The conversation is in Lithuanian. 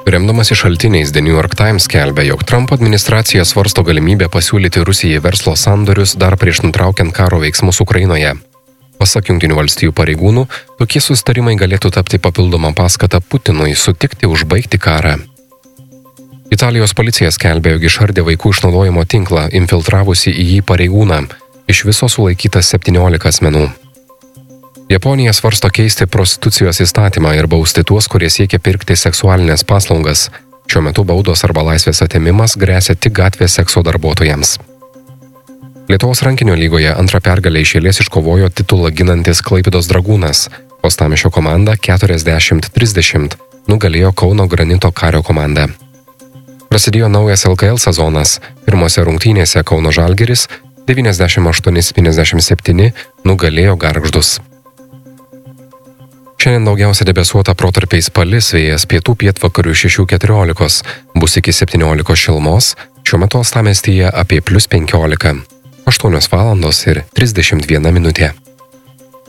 Remdamasi šaltiniais, The New York Times skelbia, jog Trumpo administracija svarsto galimybę pasiūlyti Rusijai verslo sandorius dar prieš nutraukiant karo veiksmus Ukrainoje. Pasak Jungtinių valstijų pareigūnų, tokie susitarimai galėtų tapti papildomą paskatą Putinui sutikti užbaigti karą. Italijos policija skelbia, jog išardė vaikų išnaudojimo tinklą, infiltravusi į jį pareigūną. Iš viso sulaikyta 17 asmenų. Japonija svarsto keisti prostitucijos įstatymą ir bausti tuos, kurie siekia pirkti seksualinės paslaugas. Šiuo metu baudos arba laisvės atėmimas gresia tik gatvės sekso darbuotojams. Lietuvos rankinio lygoje antrą pergalę iš eilės iškovojo titulą ginantis Klaipėdos Dragūnas. Uostamiesčio komanda 40-30 nugalėjo Kauno Granito Kario komandą. Prasidėjo naujas LKL sezonas. Pirmose rungtynėse Kauno Žalgiris 98-57 nugalėjo Gargždus. Šiandien daugiausia debesuota protarpiais palis, vėjas pietų pietvakarių 6-14, bus iki 17 šilumos, šiuo metu uostamiestyje apie +15. 8 valandos ir 31 minutė.